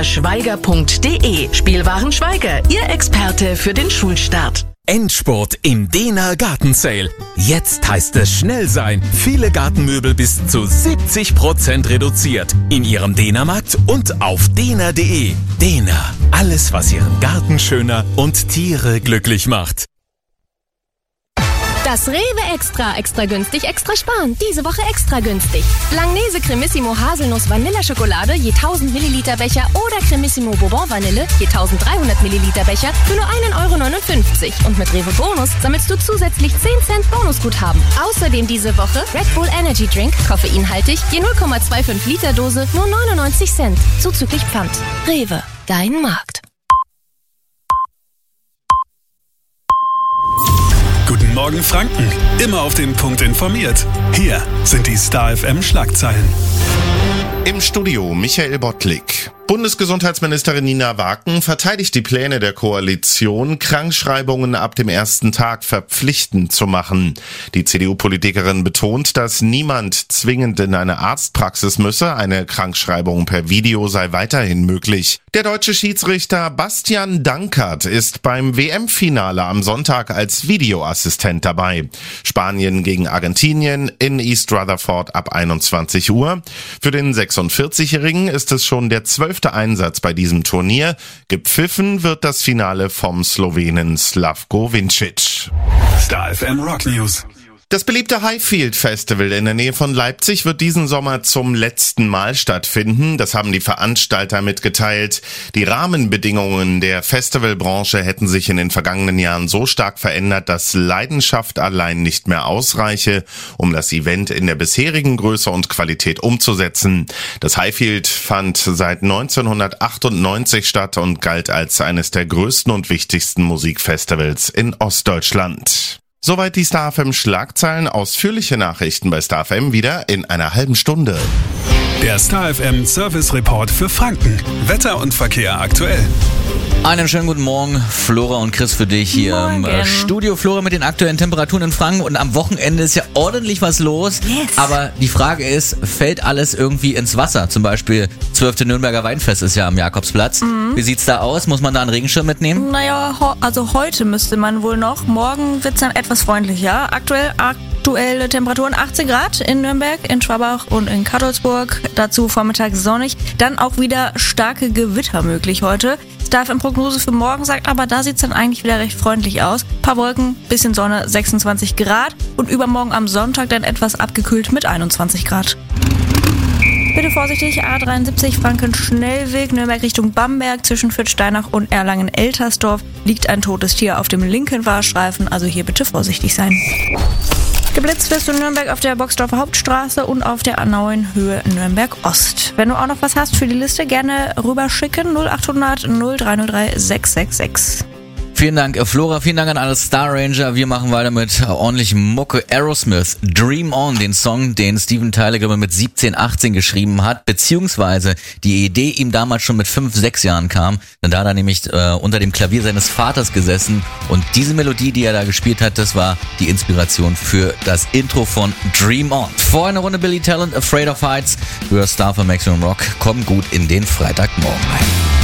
Schweiger.de. Spielwaren Schweiger, Ihr Experte für den Schulstart. Endspurt im Dehner Gartensale. Jetzt heißt es schnell sein. Viele Gartenmöbel bis zu 70% reduziert. In Ihrem Dehnermarkt und auf dehner.de. Dehner. Alles, was Ihren Garten schöner und Tiere glücklich macht. Das Rewe Extra günstig, extra sparen. Diese Woche extra günstig. Langnese Cremissimo Haselnuss Vanilleschokolade je 1000 Milliliter Becher oder Cremissimo Bourbon Vanille je 1300 Milliliter Becher für nur 1,59 €. Und mit Rewe Bonus sammelst du zusätzlich 10 Cent Bonusguthaben. Außerdem diese Woche Red Bull Energy Drink, koffeinhaltig, je 0,25 Liter Dose, nur 99 Cent. Zuzüglich Pfand. Rewe, dein Markt. Guten Morgen Franken, immer auf den Punkt informiert. Hier sind die Star FM Schlagzeilen. Im Studio Michael Bottlik. Bundesgesundheitsministerin Nina Waken verteidigt die Pläne der Koalition, Krankschreibungen ab dem ersten Tag verpflichtend zu machen. Die CDU-Politikerin betont, dass niemand zwingend in eine Arztpraxis müsse. Eine Krankschreibung per Video sei weiterhin möglich. Der deutsche Schiedsrichter Bastian Dankert ist beim WM-Finale am Sonntag als Videoassistent dabei. Spanien gegen Argentinien in East Rutherford ab 21 Uhr. Für den 46-Jährigen ist es schon der 12. Einsatz bei diesem Turnier. Gepfiffen wird das Finale vom Slowenen Slavko Vincic. Star FM Rock News. Das beliebte Highfield Festival in der Nähe von Leipzig wird diesen Sommer zum letzten Mal stattfinden. Das haben die Veranstalter mitgeteilt. Die Rahmenbedingungen der Festivalbranche hätten sich in den vergangenen Jahren so stark verändert, dass Leidenschaft allein nicht mehr ausreiche, um das Event in der bisherigen Größe und Qualität umzusetzen. Das Highfield fand seit 1998 statt und galt als eines der größten und wichtigsten Musikfestivals in Ostdeutschland. Soweit die Star FM Schlagzeilen. Ausführliche Nachrichten bei Star FM wieder in einer halben Stunde. Der Star FM Service Report für Franken. Wetter und Verkehr aktuell. Einen schönen guten Morgen, Flora und Chris, für dich hier im Studio. Flora mit den aktuellen Temperaturen in Franken, und am Wochenende ist ja ordentlich was los. Yes. Aber die Frage ist, fällt alles irgendwie ins Wasser? Zum Beispiel 12. Nürnberger Weinfest ist ja am Jakobsplatz. Wie sieht's da aus? Muss man da einen Regenschirm mitnehmen? Naja, also heute müsste man wohl noch. Morgen wird's dann etwas freundlicher. Aktuelle Temperaturen 18 Grad in Nürnberg, in Schwabach und in Kattolsburg. Dazu vormittags sonnig. Dann auch wieder starke Gewitter möglich heute. Star FM Prognose für morgen sagt aber, da sieht's dann eigentlich wieder recht freundlich aus. Paar Wolken, bisschen Sonne, 26 Grad. Und übermorgen am Sonntag dann etwas abgekühlt mit 21 Grad. Bitte vorsichtig, A73 Franken-Schnellweg, Nürnberg Richtung Bamberg, zwischen Fürth-Steinach und Erlangen-Eltersdorf liegt ein totes Tier auf dem linken Fahrstreifen, also hier bitte vorsichtig sein. Geblitzt wirst du in Nürnberg auf der Boxdorfer Hauptstraße und auf der A9 Höhe Nürnberg Ost. Wenn du auch noch was hast für die Liste, gerne rüberschicken, 0800 0303 666. Vielen Dank, Flora. Vielen Dank an alle Star Ranger. Wir machen weiter mit ordentlichem Mucke. Aerosmith, Dream On, den Song, den Steven Tyler mit 17, 18 geschrieben hat, beziehungsweise die Idee ihm damals schon mit 5, 6 Jahren kam. Denn da hat er nämlich unter dem Klavier seines Vaters gesessen, und diese Melodie, die er da gespielt hat, das war die Inspiration für das Intro von Dream On. Vor einer Runde Billy Talent, Afraid of Heights. Für Star für Maximum Rock. Komm gut in den Freitagmorgen rein.